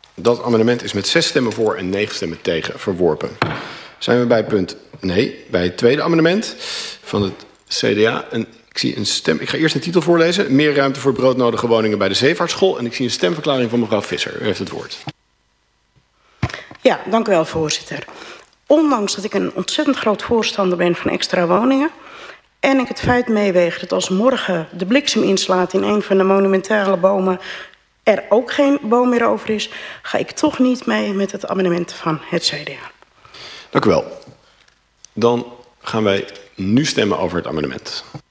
Dat amendement is met 6 stemmen voor en 9 stemmen tegen verworpen. Zijn we bij bij het tweede amendement van het CDA. Ik zie een stem. Ik ga eerst de titel voorlezen. Meer ruimte voor broodnodige woningen bij de Zeevaartschool. En ik zie een stemverklaring van mevrouw Visser. U heeft het woord. Ja, dank u wel, voorzitter. Ondanks dat ik een ontzettend groot voorstander ben van extra woningen en ik het feit meeweeg dat als morgen de bliksem inslaat in een van de monumentale bomen er ook geen boom meer over is, ga ik toch niet mee met het amendement van het CDA. Dank u wel. Dan gaan wij nu stemmen over het amendement.